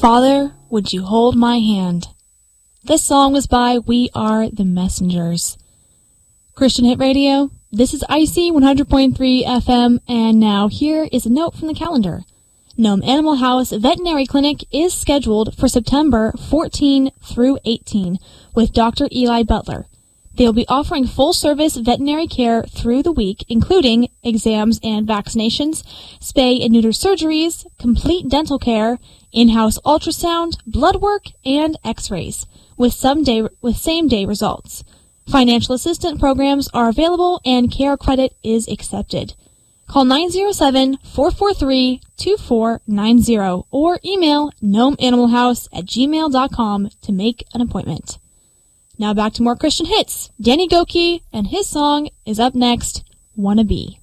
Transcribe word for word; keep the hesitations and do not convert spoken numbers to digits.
Father, would you hold my hand? This song was by We Are the Messengers. Christian Hit Radio, this is Icy one hundred point three F M, and now here is a note from the calendar. Nome Animal House Veterinary Clinic is scheduled for September fourteenth through eighteenth with Doctor Eli Butler. They will be offering full-service veterinary care through the week, including exams and vaccinations, spay and neuter surgeries, complete dental care, in-house ultrasound, blood work, and x-rays, with some day with same-day results. Financial assistance programs are available and care credit is accepted. Call nine oh seven, four four three, two four nine oh or email gnomeanimalhouse at gmail dot com to make an appointment. Now back to more Christian hits. Danny Gokey and his song is up next, Wanna Be.